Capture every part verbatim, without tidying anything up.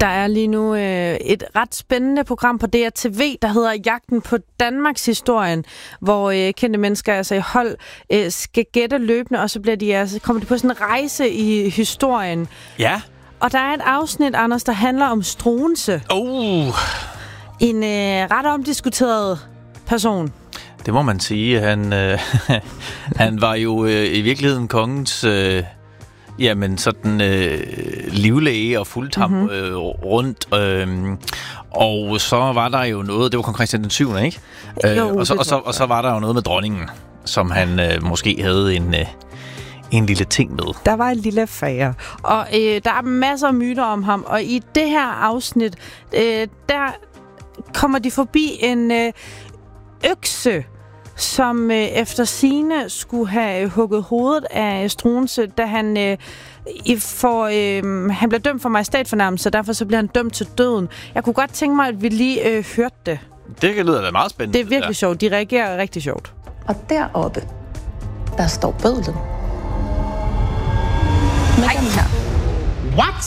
Der er lige nu øh, et ret spændende program på D R T V, der hedder Jagten på Danmarks historien, hvor øh, kendte mennesker altså i hold øh, skal gætte løbende, og så bliver de altså, kommer de på sådan en rejse i historien. Ja. Og der er et afsnit, Anders, der handler om Struensee. Oh. En øh, ret omdiskuteret person. Det må man sige. Han, øh, han var jo øh, i virkeligheden kongens øh, jamen, sådan, øh, livlæge og fulgte ham mm-hmm. øh, rundt. Øh, og så var der jo noget, det var kong Christian den syvende, ikke? Øh, jo, og, så, og, så, og så var der jo noget med dronningen, som han øh, måske havde en... Øh, en lille ting med. Der var en lille affære. Og øh, der er masser af myter om ham. Og i det her afsnit, øh, der kommer de forbi en øh, økse, som øh, efter sigende skulle have hugget hovedet af Struensee, da han, øh, for, øh, han blev dømt for majestætfornærmelse, og derfor så bliver han dømt til døden. Jeg kunne godt tænke mig, at vi lige øh, hørte det. Det lyder da meget spændende. Det er virkelig ja. sjovt. De reagerer rigtig sjovt. Og deroppe, der står bødlen. Med den her. What?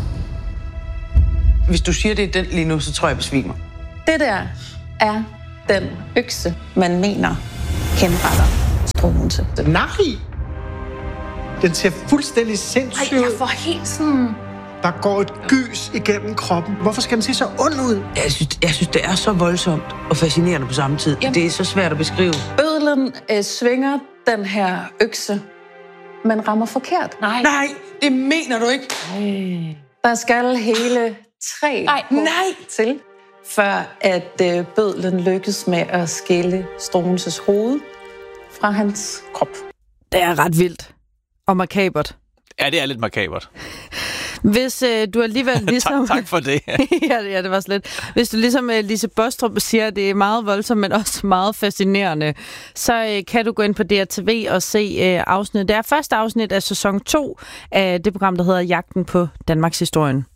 Hvis du siger, det er den lige nu, så tror jeg, jeg besvimer. Det der er den økse, man mener henretter Struensee. Nej! Den ser fuldstændig sindssyg ud. Ej, jeg får helt sådan... Der går et gys igennem kroppen. Hvorfor skal den se så ond ud? Jeg synes, jeg synes, det er så voldsomt og fascinerende på samme tid. Jamen. Det er så svært at beskrive. Bødlen øh, svinger den her økse, men rammer forkert. Nej, Nej det mener du ikke. Ej. Der skal hele tre Ej, nej. til, før at øh, bødlen lykkes med at skille Struensees hoved fra hans krop. Det er ret vildt og makabert. Ja, det er lidt makabert. Hvis øh, du alligevel ligesom... tak, tak for det. ja, ja, det var slet. Hvis du ligesom øh, Lise Baastrup siger, at det er meget voldsomt, men også meget fascinerende, så øh, kan du gå ind på D R T V og se øh, afsnit. Det er første afsnit af sæson to af det program, der hedder Jagten på Danmarks historien.